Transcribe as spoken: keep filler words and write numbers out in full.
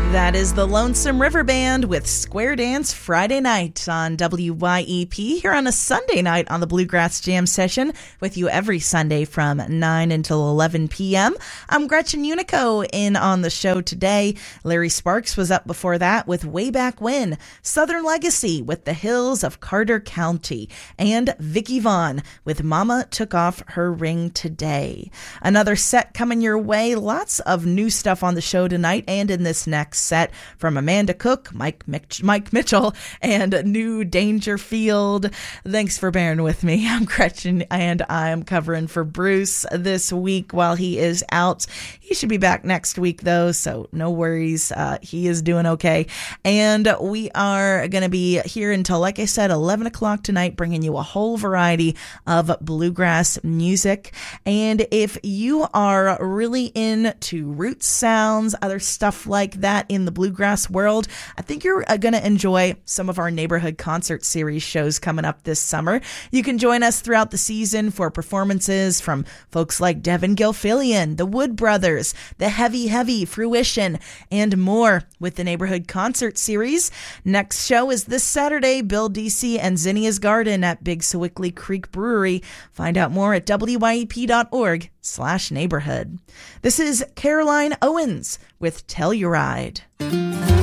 That is the Lonesome River Band with Square Dance Friday night on W Y E P here on a Sunday night on the Bluegrass Jam Session with you every Sunday from nine until eleven p.m. I'm Gretchen Unico in on the show today. Larry Sparks was up before that with Way Back When, Southern Legacy with The Hills of Carter County, and Vicky Vaughn with Mama Took Off Her Ring Today. Another set coming your way. Lots of new stuff on the show tonight and in this next set from Amanda Cook, Mike Mich- Mike Mitchell, and New Dangerfield. Thanks for bearing with me. I'm Gretchen, and I'm covering for Bruce this week while he is out. He should be back next week, though, so no worries. Uh, he is doing okay. And we are going to be here until, like I said, eleven o'clock tonight, bringing you a whole variety of bluegrass music. And if you are really into roots sounds, other stuff like that in the bluegrass world, I think you're going to enjoy some of our neighborhood concert series shows coming up this summer. You can join us throughout the season for performances from folks like Devin Gilfillian, the Wood Brothers, the Heavy Heavy, Fruition, and more with the neighborhood concert series. Next show is this Saturday, Bill Deasy and Zinnia's Garden at Big Sewickley Creek Brewery. Find out more at W Y E P dot org slash neighborhood. This is Caroline Owens with Tell You Ride.